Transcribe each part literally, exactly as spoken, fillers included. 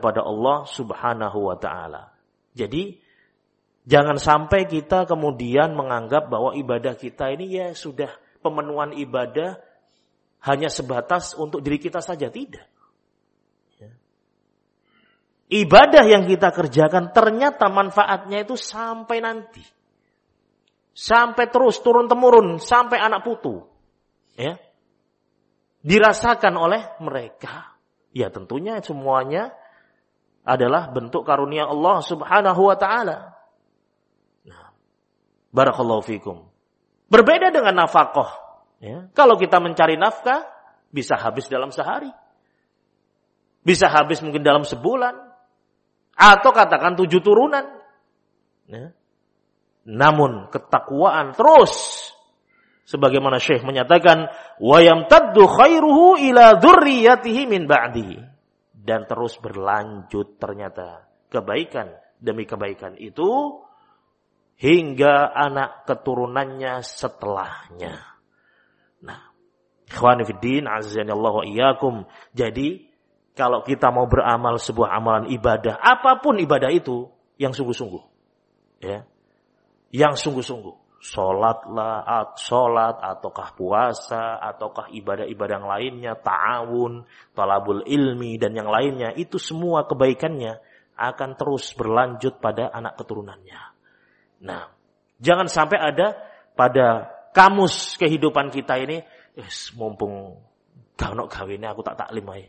kepada Allah Subhanahu wa taala. Jadi jangan sampai kita kemudian menganggap bahwa ibadah kita ini ya sudah pemenuhan ibadah hanya sebatas untuk diri kita saja. Tidak. Ya. Ibadah yang kita kerjakan ternyata manfaatnya itu sampai nanti. Sampai terus turun-temurun, sampai anak putu. Ya. Dirasakan oleh mereka. Ya tentunya semuanya adalah bentuk karunia Allah Subhanahu wa taala. Nah, barakallahu fikum. Berbeda dengan nafkah, ya. Kalau kita mencari nafkah bisa habis dalam sehari. Bisa habis mungkin dalam sebulan atau katakan tujuh turunan. Ya. Namun ketakwaan terus sebagaimana Syekh menyatakan wa yamtaddu khairuhu ila dzurriyyatihi min ba'dihi. Dan terus berlanjut ternyata kebaikan demi kebaikan itu hingga anak keturunannya setelahnya. Nah, ikhwani fiddin, azanillahu wa iyyakum. Jadi, kalau kita mau beramal sebuah amalan ibadah, apapun ibadah itu, yang sungguh-sungguh. Ya. Yang sungguh-sungguh. Sholatlah, sholat, ataukah puasa, ataukah ibadah-ibadah yang lainnya, ta'awun, talabul ilmi, dan yang lainnya, itu semua kebaikannya akan terus berlanjut pada anak keturunannya. Nah, jangan sampai ada pada kamus kehidupan kita ini, yes, mumpung gawe gawene aku tak taklim ae.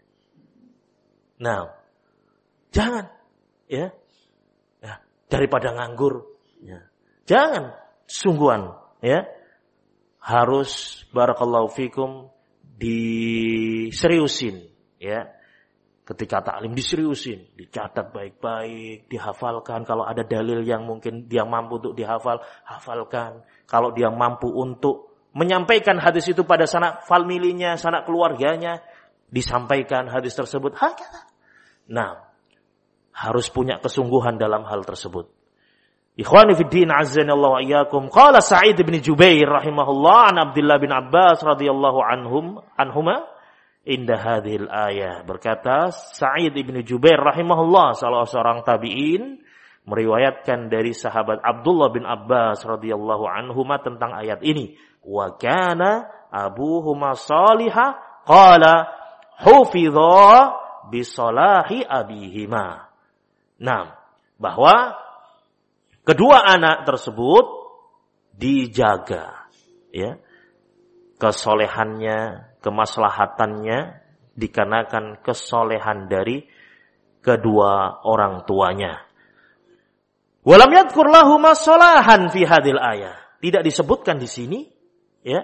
Nah, jangan, ya, ya daripada nganggur, ya, jangan. Sungguhan, ya, harus barakallahu fikum diseriusin, ya. Ketika taklim diseriusin, dicatat baik-baik, dihafalkan. Kalau ada dalil yang mungkin dia mampu untuk dihafal, hafalkan. Kalau dia mampu untuk menyampaikan hadis itu pada sanak familinya, sanak keluarganya, disampaikan hadis tersebut. Hakata. Nah, harus punya kesungguhan dalam hal tersebut. Ikhwani fid din, azzanallahu wa iyyakum. Qala Sa'id bin Jubair rahimahullah an Abdullah bin Abbas radhiyallahu anhum anhuma inda hadhil ayah. Berkata Sa'id bin Jubair rahimahullah, salah seorang tabi'in, meriwayatkan dari sahabat Abdullah bin Abbas radhiyallahu anhuma tentang ayat ini. Wa kana abuhuma salihah qala hufidha bi salahi abihima. Nah, bahwa kedua anak tersebut dijaga, ya, kesolehannya, kemaslahatannya dikarenakan kesolehan dari kedua orang tuanya. Walam yadhkur lahuma salahan fi hadhil ayah. Tidak disebutkan di sini, ya,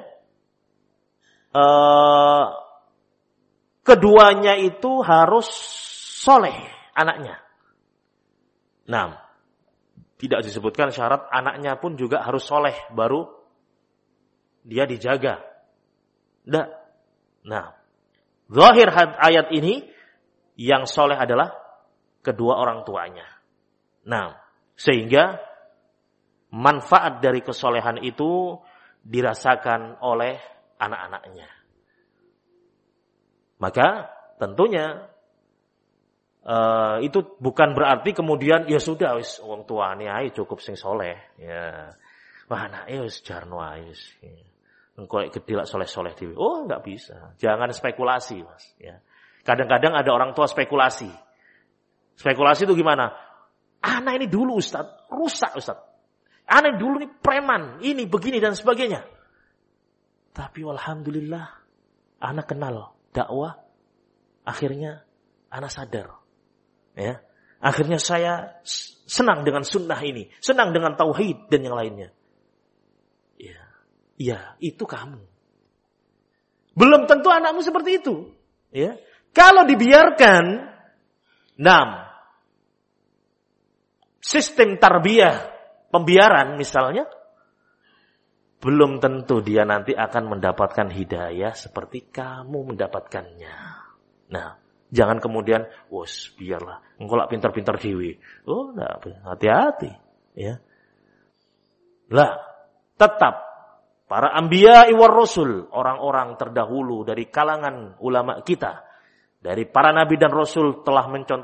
uh, keduanya itu harus soleh anaknya. Nah, tidak disebutkan syarat anaknya pun juga harus soleh baru dia dijaga. Tidak. Nah, zahir ayat ini yang soleh adalah kedua orang tuanya. Nah, sehingga manfaat dari kesolehan itu dirasakan oleh anak-anaknya. Maka tentunya Uh, itu bukan berarti kemudian ya sudah wis wong tuane ae cukup sing soleh, ya. Wah anake wis jarno ae wis. Engko lek gedhe lak soleh-soleh dhewe. Oh, enggak bisa. Jangan spekulasi, Mas, ya. Kadang-kadang ada orang tua spekulasi. Spekulasi itu gimana? Anak ini dulu Ustaz, rusak Ustaz. Anak dulu ini preman, ini begini dan sebagainya. Tapi alhamdulillah anak kenal dakwah, akhirnya anak sadar. Ya, akhirnya saya senang dengan sunnah ini, senang dengan tauhid dan yang lainnya. Ya, ya itu kamu. Belum tentu anakmu seperti itu. Ya, kalau dibiarkan, enam sistem tarbiyah, pembiaran misalnya, belum tentu dia nanti akan mendapatkan hidayah seperti kamu mendapatkannya. Nah, jangan kemudian, wos biarlah, engkau lak pintar-pintar dewe. Oh, enggak, hati-hati, ya. Lah, tetap para anbiya war rasul, orang-orang terdahulu dari kalangan ulama kita, dari para nabi dan rasul telah mencontohkan